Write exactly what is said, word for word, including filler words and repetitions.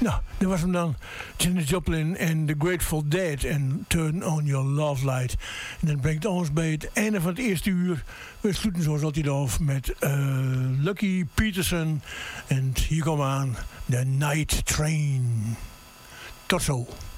Nou, dat was hem dan. Janis Joplin en The Grateful Dead en Turn on Your Love Light. En dat brengt ons bij het einde van het eerste uur. We sluiten zoals altijd af met uh, Lucky Peterson. En hier komen we aan The Night Train. Tot zo.